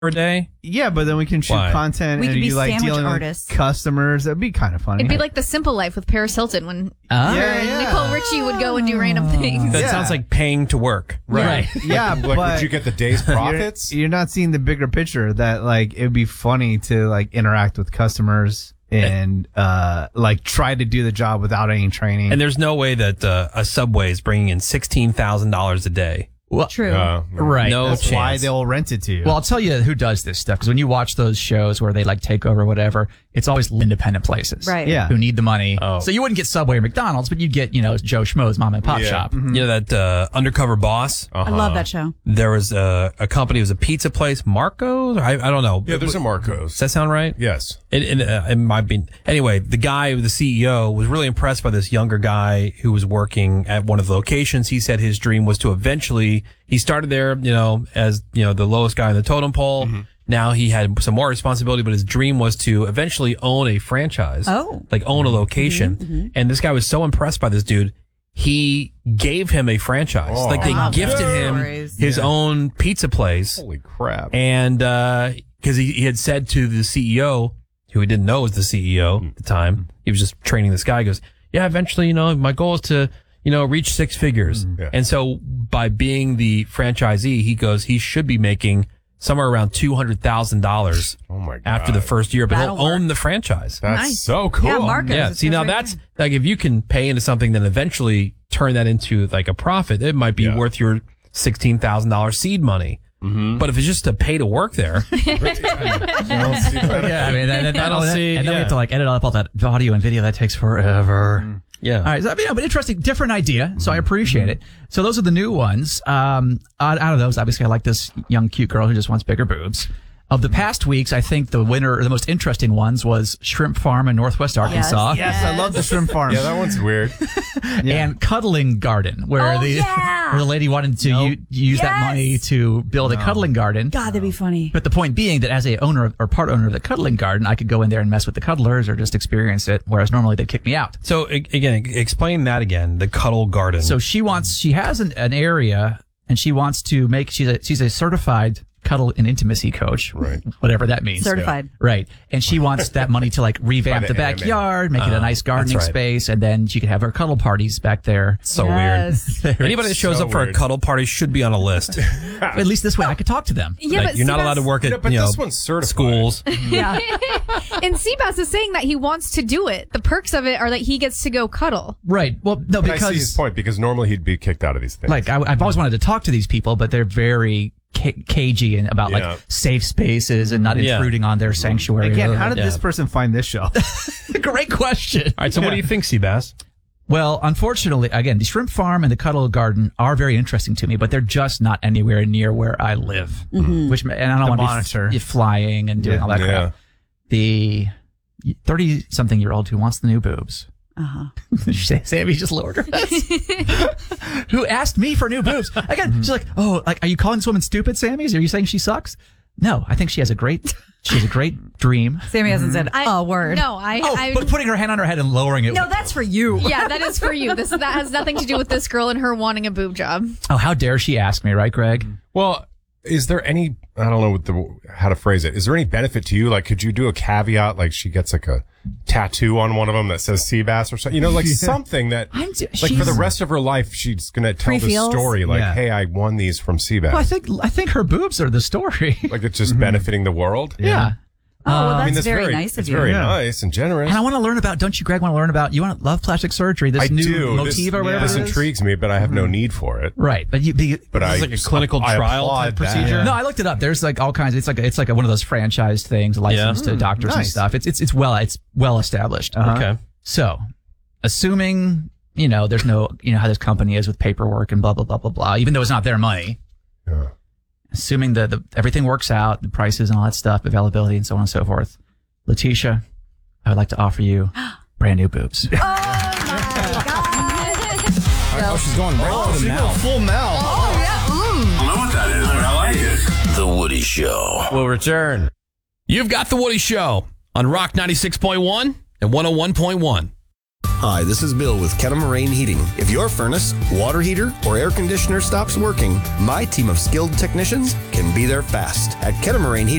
per day? Yeah, but then we can shoot content We and could be you like sandwich dealing artists. with customers. That'd be kind of funny. It'd be like The Simple Life with Paris Hilton when Yeah. Nicole Richie would go and do random things. That sounds like paying to work. Right. Yeah, Like, but would you get the day's profits? You're not seeing the bigger picture that like it'd be funny to like interact with customers and like try to do the job without any training. And there's no way that a Subway is bringing in $16,000 a day. Well, True. right. No That's chance. why they'll rent it to you. Well, I'll tell you who does this stuff, because when you watch those shows where they like take over whatever, it's always independent places. Right. Yeah. Who need the money. Oh. So you wouldn't get Subway or McDonald's, but you'd get, Joe Schmo's mom and pop Yeah. shop. You know that Undercover Boss? I love that show. There was a company, it was a pizza place, Marco's? I don't know. Yeah, there's a Marco's. Does that sound right? Yes. It might be. Anyway, the guy, the CEO, was really impressed by this younger guy who was working at one of the locations. He said his dream was to eventually, he started there, as, the lowest guy on the totem pole. Mm-hmm. Now he had some more responsibility, but his dream was to eventually own a franchise. Oh. Like own a location. And this guy was so impressed by this dude, he gave him a franchise. Oh. Like they I love gifted those him stories. his own pizza place. Holy crap. And because he had said to the CEO, who he didn't know was the CEO at the time, he was just training this guy, he goes, yeah, eventually, my goal is to, reach six figures. Yeah. And so by being the franchisee, he goes, he should be making somewhere around $200,000 Oh my God. after the first year, but That'll he'll own work. the franchise. That's Nice. so cool. Yeah, Marcos. Yeah. It See, says now right that's there. like, if you can pay into something, then eventually turn that into like a profit, it might be Yeah. worth your $16,000 seed money. Mm-hmm. But if it's just to pay to work there, Yeah, I mean, and then we have to like edit up all that audio and video. That takes forever. yeah. All right, so, but interesting, different idea. So I appreciate it. So those are the new ones. Out of those, obviously, I like this young, cute girl who just wants bigger boobs. Of the past weeks, I think the winner, or the most interesting ones, was Shrimp Farm in Northwest Arkansas. yes, I love the shrimp farm. Yeah, that one's weird. And Cuddling Garden, where Oh, where the lady wanted to use that Yes. money to build a cuddling garden. God, that'd be funny. But the point being that as a owner or part owner of the cuddling garden, I could go in there and mess with the cuddlers or just experience it, whereas normally they'd kick me out. So again, explain that again. The Cuddle Garden. So she has an area, and she wants to make. She's a certified cuddle and intimacy coach, Right. Whatever that means. Certified. Right. And she wants that money to like revamp By the the AMA. backyard, make it a nice gardening right. space, and then she could have her cuddle parties back there. so Yes. weird. Anybody that shows So up for a weird. cuddle party should be on a list. At least this way I could talk to them. Yeah, Like, but you're not allowed to work at No, but this one's certified. schools. Yeah. And Seabass is saying that he wants to do it. The perks of it are that he gets to go cuddle. Right. Well, no, But I see his because point, because normally he'd be kicked out of these things. like I've always wanted to talk to these people, but they're very cagey and about Yeah. like safe spaces and not Yeah. intruding on their sanctuary. Again, how did Yeah. this person find this show? Great question. All right. So what do you think, Seabass? Well, unfortunately, again, the shrimp farm and the cuddle garden are very interesting to me, but they're just not anywhere near where I live. Which, and I don't want monitor. to be flying and doing all that crap. The 30-something-year-old who wants the new boobs. Sammy just lowered her head. Who asked me for new boobs? Again, she's like, "Oh, like, are you calling this woman stupid, Sammy? Are you saying she sucks?" No, I think she has a great dream. Sammy hasn't said a word. No, But putting her hand on her head and lowering it. No, that's for you. Yeah, that is for you. That has nothing to do with this girl and her wanting a boob job. Oh, how dare she ask me, right, Greg? Well, is there any, I don't know how to phrase it. Is there any benefit to you? Like, could you do a caveat? Like she gets like a tattoo on one of them that says Seabass or something, like something that like for the rest of her life, she's going to tell the Pre-feels? story. Like, Yeah. hey, I won these from Seabass. Well, I think her boobs are the story. Like it's just benefiting the world. Yeah. Oh, well, that's, I mean, that's very nice of it's you. very Yeah. nice and generous. And I want to learn about, don't you, Greg, want to learn about, you want to love plastic surgery, this I new do. Motiva or whatever This it is? intrigues me, but I have no need for it. Right. But But I like a clinical I trial applaud type that. procedure? no, I looked it up. There's like all kinds. It's like one of those franchised things, licensed to doctors and nice. stuff. It's well established. Okay. So, assuming there's no how this company is with paperwork and blah blah blah blah blah. Even though it's not their money, Yeah. assuming the everything works out, the prices and all that stuff, availability and so on and so forth. Letitia, I would like to offer you brand new boobs. Oh, she's going right for the mouth. Full mouth. I don't know what that is, but I like it. The Woody Show. We'll return. You've got The Woody Show on Rock 96.1 and 101.1. Hi, this is Bill with Kennemoraine Heating. If your furnace, water heater, or air conditioner stops working, my team of skilled technicians can be there fast. At Kennemoraine Heating,